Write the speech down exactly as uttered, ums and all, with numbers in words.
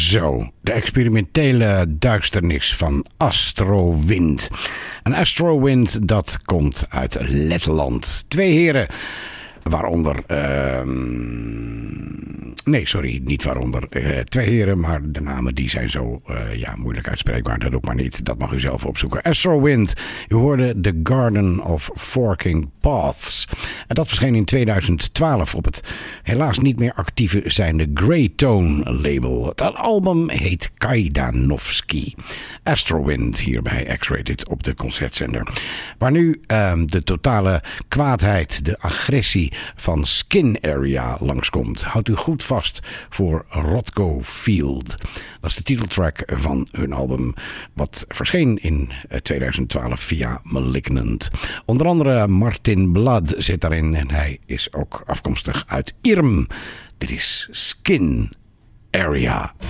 Zo, de experimentele duisternis van Astrowind. En Astrowind, dat komt uit Letland. Twee heren, waaronder... Uh, nee, sorry, niet waaronder. Uh, twee heren, maar de namen die zijn zo uh, ja, moeilijk uitspreekbaar. Dat ook maar niet. Dat mag u zelf opzoeken. Astrowind, u hoorde The Garden of Forking Paths. En dat verscheen in tweeduizend twaalf op het helaas niet meer actieve zijnde Greytone label. Het album heet Kaidanovsky. Astrowind hier bij X-Rated op de concertzender. Waar nu uh, de totale kwaadheid, de agressie van Skin Area langskomt. Houdt u goed vast voor Rothko Field. Dat is de titeltrack van hun album, wat verscheen in tweeduizend twaalf via Malignant. Onder andere Martin Blood zit daarin en hij is ook afkomstig uit Irm. Dit is Skin Area.